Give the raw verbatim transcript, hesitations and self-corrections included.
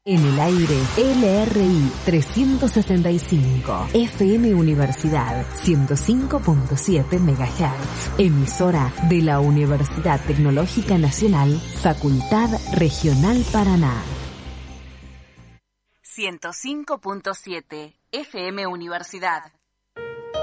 En el aire, L R I trescientos sesenta y cinco, F M Universidad ciento cinco punto siete megahertz, emisora de la Universidad Tecnológica Nacional, Facultad Regional Paraná. ciento cinco punto siete, F M Universidad.